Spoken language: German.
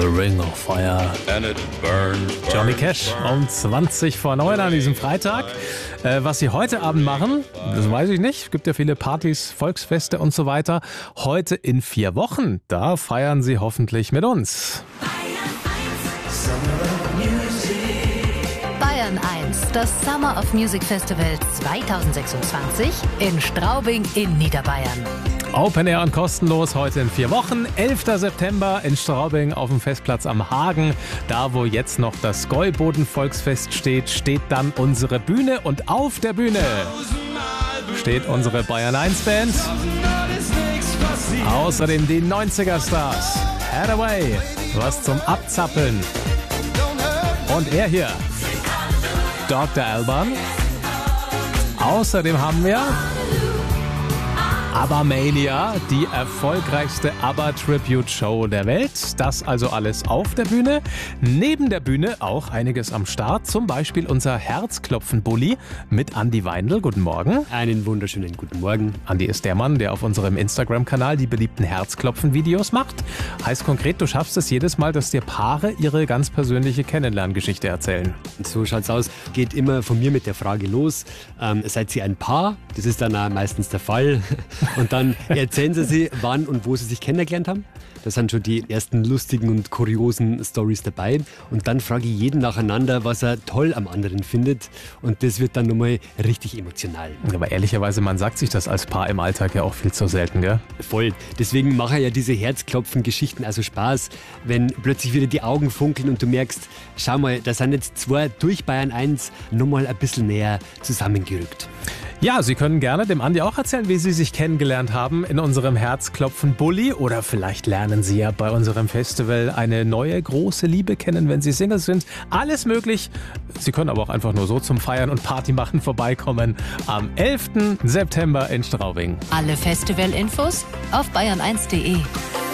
Ring of Fire. And it burns. Johnny Cash um 20 vor 9 an diesem Freitag. Was Sie heute Abend machen, das weiß ich nicht. Es gibt ja viele Partys, Volksfeste und so weiter. Heute in 4 Wochen, da feiern Sie hoffentlich mit uns. Bayern 1, das Summer of Music Festival 2026 in Straubing in Niederbayern. Open Air und kostenlos heute in 4 Wochen. 11. September in Straubing auf dem Festplatz am Hagen. Da, wo jetzt noch das Gäuboden-Volksfest steht, steht dann unsere Bühne. Und auf der Bühne steht unsere Bayern 1 Band. Außerdem die 90er-Stars. Hathaway, was zum Abzappeln. Und er hier, Dr. Alban. Außerdem haben wir ABBA Mania, die erfolgreichste ABBA-Tribute-Show der Welt. Das also alles auf der Bühne. Neben der Bühne auch einiges am Start. Zum Beispiel unser Herzklopfen-Bulli mit Andi Weindl. Guten Morgen. Einen wunderschönen guten Morgen. Andi ist der Mann, der auf unserem Instagram-Kanal die beliebten Herzklopfen-Videos macht. Heißt konkret, du schaffst es jedes Mal, dass dir Paare ihre ganz persönliche Kennenlerngeschichte erzählen. So schaut's aus. Geht immer von mir mit der Frage los. Seid ihr ein Paar? Das ist dann auch meistens der Fall. Und dann erzählen sie, wann und wo sie sich kennengelernt haben. Das sind schon die ersten lustigen und kuriosen Stories dabei. Und dann frage ich jeden nacheinander, was er toll am anderen findet. Und das wird dann nochmal richtig emotional. Aber ehrlicherweise, man sagt sich das als Paar im Alltag ja auch viel zu selten, gell? Voll. Deswegen machen ja diese Herzklopfen-Geschichten also Spaß, wenn plötzlich wieder die Augen funkeln und du merkst, schau mal, da sind jetzt 2 durch Bayern 1 nochmal ein bisschen näher zusammengerückt. Ja, Sie können gerne dem Andi auch erzählen, wie Sie sich kennengelernt haben in unserem Herzklopfen-Bulli. Oder vielleicht lernen Sie ja bei unserem Festival eine neue große Liebe kennen, wenn Sie Single sind. Alles möglich. Sie können aber auch einfach nur so zum Feiern und Party machen vorbeikommen am 11. September in Straubing. Alle Festivalinfos auf bayern1.de.